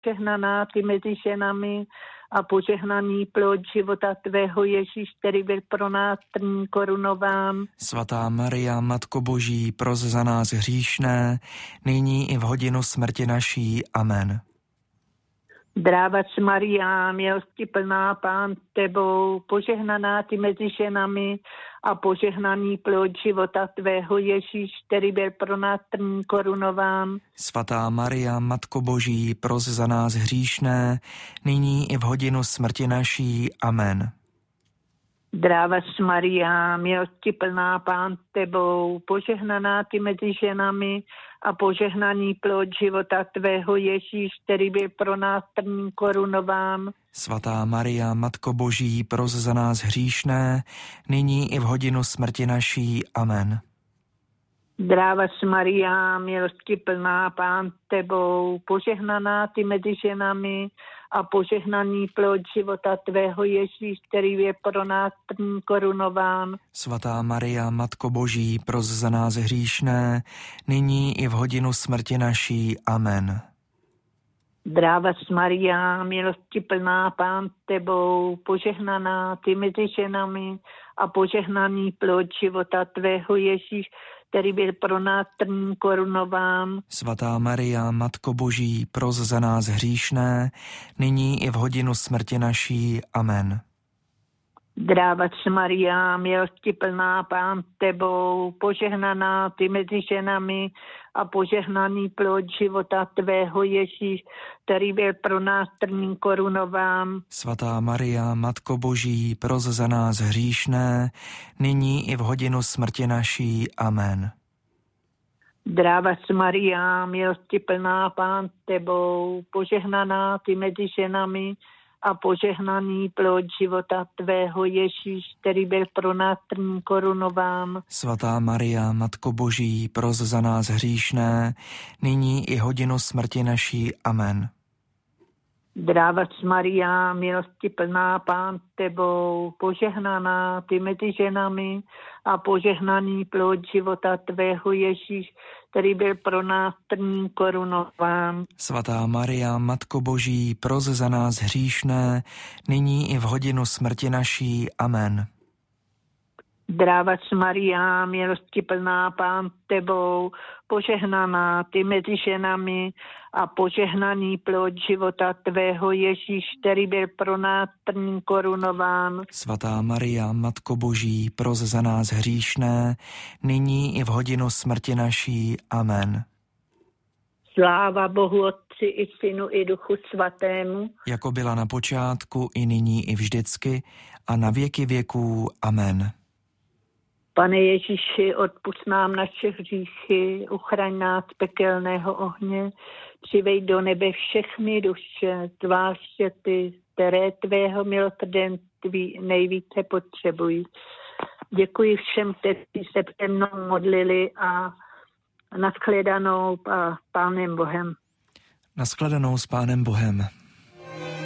požehnaná ty mezi ženami a požehnaný plod života tvého Ježíš, který byl pro nás trní korunován. Svatá Maria, Matko Boží, pros za nás hříšné, nyní i v hodinu smrti naší. Amen. Zdrávač Maria, milosti plná, Pán s tebou, požehnaná ty mezi ženami a požehnaný plod života tvého Ježíš, který byl pro nás trní korunován. Svatá Maria, Matko Boží, pros za nás hříšné, nyní i v hodinu smrti naší. Amen. Zdrávač Maria, milosti plná, Pán s tebou, požehnaná ty mezi ženami a požehnaný plod života tvého Ježíš, který byl pro nás trní korunován. Svatá Maria, Matko Boží, pros za nás hříšné, nyní i v hodinu smrti naší. Amen. Zdrávač Maria, milosti plná, Pán s tebou, požehnaná ty mezi ženami a požehnaný plod života tvého Ježíš, který je pro nás trní korunován. Svatá Maria, Matko Boží, pros za nás hříšné, nyní i v hodinu smrti naší. Amen. Zdrávač Maria, milosti plná, Pán s tebou, požehnaná ty mezi ženami a požehnaný plod života tvého Ježíš, který byl pro nás trní korunován. Svatá Maria, Matko Boží, pros za nás hříšné, nyní i v hodinu smrti naší. Amen. Zdrávač Maria, milosti plná, Pán s tebou, požehnaná ty mezi ženami a požehnaný plod života tvého Ježíš, který byl pro nás trní korunován. Svatá Maria, Matko Boží, pros za nás hříšné, nyní i v hodinu smrti naší. Amen. Zdrávač Maria, milosti plná, Pán s tebou, požehnaná ty mezi ženami a požehnaný plod života tvého Ježíš, který byl pro nás trní korunován. Svatá Maria, Matko Boží, pros za nás hříšné, nyní i hodinu smrti naší. Amen. Zdrávač Maria, milosti plná, Pán s tebou, požehnaná ty mezi ženami a požehnaný plod života tvého Ježíš, který byl pro nás trní korunován. Svatá Maria, Matko Boží, pros za nás hříšné, nyní i v hodinu smrti naší. Amen. Zdrávač Maria, milosti plná, Pán s tebou, požehnaná ty mezi ženami a požehnaný plod života tvého Ježíš, který byl pro nás trní korunován. Svatá Maria, Matko Boží, pros za nás hříšné, nyní i v hodinu smrti naší. Amen. Sláva Bohu Otci i Synu i Duchu Svatému, jako byla na počátku, i nyní, i vždycky, a na věky věků. Amen. Pane Ježíši, odpusť nám naše hříchy, uchraň nás z pekelného ohně, přivej do nebe všechny duše, zvláště ty, které tvého milosrdenství nejvíce potřebují. Děkuji všem, kteří se přede mnou modlili a nashledanou s Pánem Bohem. Nashledanou s Pánem Bohem.